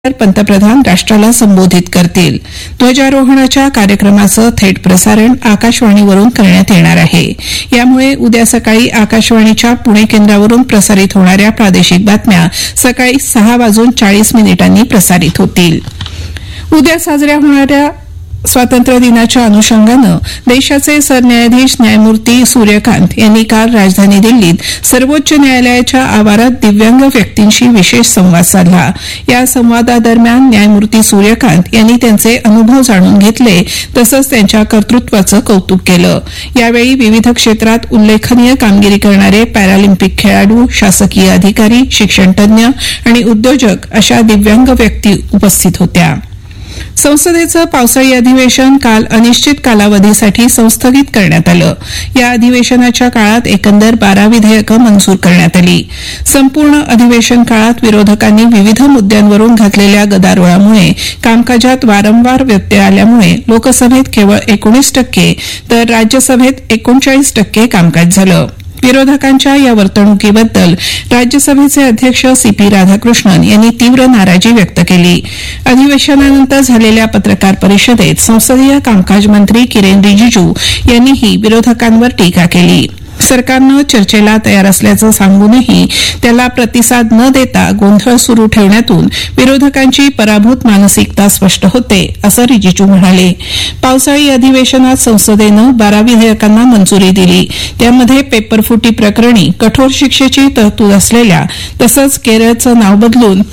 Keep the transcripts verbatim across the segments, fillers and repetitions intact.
पंतप्रधान राष्ट्राला संबोधित करतील. ध्वजारोहणाच्या कार्यक्रमाचं थेट प्रसारण आकाशवाणीवरून करण्यात येणार आहे. यामुळे उद्या सकाळी आकाशवाणीच्या पुणे केंद्रावरून प्रसारित होणाऱ्या प्रादेशिक बातम्या सकाळी सहा वाजून चाळीस मिनिटांनी प्रसारित होतील. उद्या साजऱ्या होणाऱ्या स्वातंत्र्य दिनाच्या अनुषंगानं देशाचे सरन्यायाधीश न्यायमूर्ती सूर्यकांत यांनी काल राजधानी दिल्लीत सर्वोच्च न्यायालयाच्या आवारात दिव्यांग व्यक्तींशी विशेष संवाद साधला. या संवादादरम्यान न्यायमूर्ती सूर्यकांत यांनी त्यांचे अनुभव जाणून घेतले तसंच त्यांच्या कर्तृत्वाचं कौतुक केलं. यावेळी विविध क्षेत्रात उल्लेखनीय कामगिरी करणारे पॅरालिम्पिक खेळाडू, शासकीय अधिकारी, शिक्षणतज्ञ आणि उद्योजक अशा दिव्यांग व्यक्ती उपस्थित होत्या. संसदेचं पावसाळी अधिवेशन काल अनिश्चित कालावधीसाठी संस्थगित करण्यात आलं. या अधिवेशनाच्या काळात एकंदर बारा विधेयकं मंजूर करण्यात आली. संपूर्ण अधिवेशन काळात विरोधकांनी विविध मुद्द्यांवरून घातलेल्या गदारोळामुळे कामकाजात वारंवार व्यत्यय आल्यामुळे लोकसभेत केवळ एकोणीस टक्के तर राज्यसभेत एकोणचाळीस टक्के कामकाज झालं. विरोधकांच्या या वर्तणुकीबद्दल राज्यसभेचे अध्यक्ष सी पी राधाकृष्णन यांनी तीव्र नाराजी व्यक्त केली. अधिवेशनानंतर झालेल्या पत्रकार परिषदेत संसदीय कामकाज मंत्री किरेन रिजिजू यांनीही विरोधकांवर टीका केली. सरकारनं चर्चेला तयार असल्याचं सांगूनही त्याला प्रतिसाद न देता गोंधळ सुरू ठेवण्यातून विरोधकांची पराभूत मानसिकता स्पष्ट होते, असं रिजिजू म्हणाले. पावसाळी अधिवेशनात संसदेनं बारा विधेयकांना मंजुरी दिली. त्यामध्ये पेपरफुटी प्रकरणी कठोर शिक्षेची तरतूद असलेल्या तसंच केरळचं नाव बदलून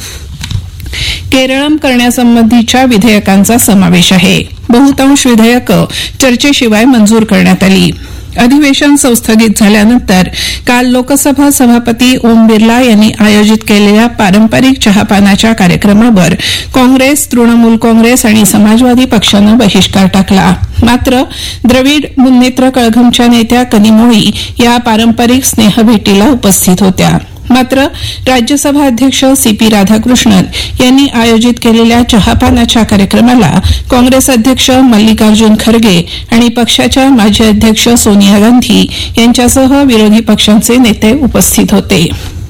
केरळम करण्यासंबंधीच्या विधेयकांचा समावेश आहे. बहुतांश विधेयकं चर्चेशिवाय मंजूर करण्यात आली. अधिवेशन संस्थगित झाल्यानंतर काल लोकसभा सभापती ओम बिर्ला यांनी आयोजित केलेल्या पारंपरिक चहापानाच्या कार्यक्रमावर काँग्रेस, तृणमूल काँग्रेस आणि समाजवादी पक्षानं बहिष्कार टाकला. मात्र द्रविड मुन्नेत्र कळघमच्या नेत्या कनिमोळी या पारंपरिक स्नेहभेटीला उपस्थित होत्या. मात्र राज्यसभा अध्यक्ष सी पी राधाकृष्णन यांनी आयोजित केलेल्या चहापानाच्या कार्यक्रमाला काँग्रेस अध्यक्ष मल्लिकार्जुन खरगे आणि पक्षाच्या माजी अध्यक्ष सोनिया गांधी यांच्यासह विरोधी पक्षांचे नेते उपस्थित होते.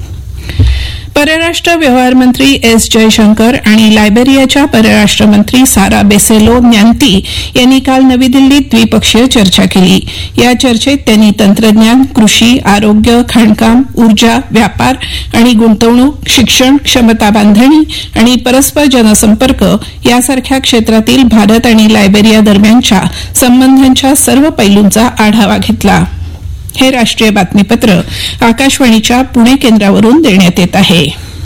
परराष्ट्र व्यवहार मंत्री एस जयशंकर आणि लायबेरियाच्या परराष्ट्र मंत्री सारा बेसेलो न्यांती यांनी काल नवी दिल्लीत द्विपक्षीय चर्चा केली. या चर्चेत त्यांनी तंत्रज्ञान, कृषी, आरोग्य, खाणकाम, ऊर्जा, व्यापार आणि गुंतवणूक, शिक्षण, क्षमता बांधणी आणि परस्पर जनसंपर्क यासारख्या क्षेत्रातील भारत आणि लायबेरिया दरम्यानच्या संबंधांच्या सर्व पैलूंचा आढावा घेतला. हे राष्ट्रीय बातमीपत्र आकाशवाणीच्या पुणे केंद्रावरून देण्यात येत आहे.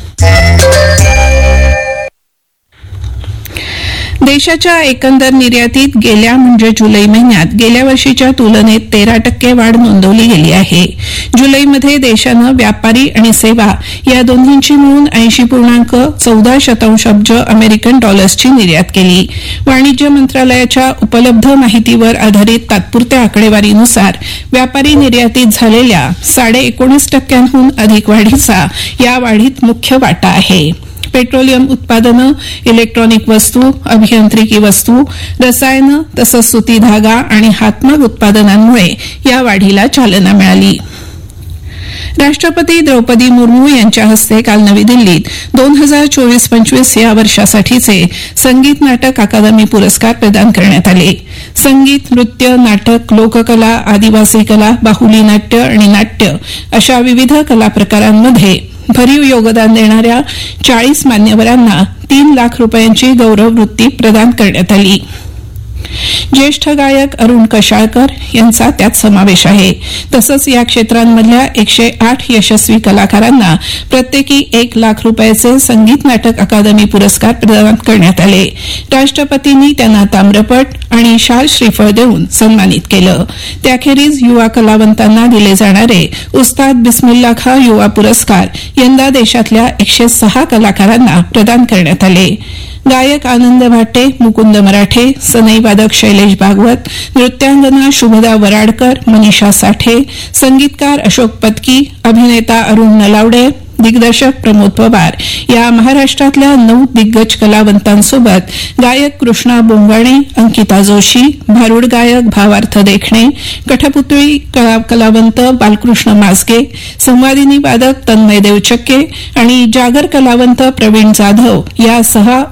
देशाच्या एकंदर निर्यातीत गेल्या म्हणजे जुलै महिन्यात गेल्या वर्षीच्या तुलनेत तेरा टक्के वाढ नोंदवली गेली आहे. जुलैमध्ये देशानं व्यापारी आणि सेवा या दोन्हींची मिळून ऐंशी पूर्णांक चौदा शतांश अब्ज अमेरिकन डॉलर्सची निर्यात केली. वाणिज्य मंत्रालयाच्या उपलब्ध माहितीवर आधारित तात्पुरत्या आकडेवारीनुसार व्यापारी निर्यातीत झालेल्या साडे एकोणीस टक्क्यांहून अधिक वाढीचा या वाढीत मुख्य वाटा आहे. पेट्रोलियम उत्पादनं, इलेक्ट्रॉनिक वस्तू, अभियांत्रिकी वस्तू, रसायनं तसंच सुती धागा आणि हातमाग उत्पादनांमुळे या वाढीला चालना मिळाली. राष्ट्रपती द्रौपदी मुर्मू यांच्या हस्ते काल नवी दिल्लीत दोन हजार चोवीस पंचवीस या वर्षासाठीचे संगीत नाटक अकादमी पुरस्कार प्रदान करण्यात आले. संगीत, नृत्य, नाटक, लोककला, आदिवासी कला, बाहुली नाट्य आणि नाट्य अशा विविध कला प्रकारांमध्ये भरीव योगदान देणाऱ्या चाळीस मान्यवरांना तीन लाख रुपयांची गौरववृत्ती प्रदान करण्यात आली. ज्येष्ठ गायक अरुण कशाळकर यांचा त्यात समावेश आहे. तसंच या क्षेत्रांमधल्या एकशे आठ यशस्वी कलाकारांना प्रत्येकी एक लाख रुपयाचे संगीत नाटक अकादमी पुरस्कार प्रदान करण्यात आले. राष्ट्रपतींनी त्यांना ताम्रपट आणि शाल श्रीफळ देऊन सन्मानित केलं. त्याखेरीज युवा कलावंतांना दिले जाणारे उस्ताद बिस्मिल्ला खां युवा पुरस्कार यंदा देशातल्या एकशे सहा कलाकारांना प्रदान करण्यात आले. गायक आनंद भाटे, मुकुंद मराठे, सनई वादक शैलेश भागवत, नृत्यांगना शुभदा वराडकर, मनीषा साठे, संगीतकार अशोक पत्की, अभिनेता अरुण नलावडे, दिग्दर्शक प्रमोद पवार या महाराष्ट्रातल्या नऊ दिग्गज कलावंतांसोबत गायक कृष्णा बोंगाणे, अंकिता जोशी, भारुड गायक भावार्थ देखणे, कठपुतळी कला कलावंत बालकृष्ण मासगे, संवादिनी वादक तन्मय देवचक्के आणि जागर कलावंत प्रवीण जाधव या सहा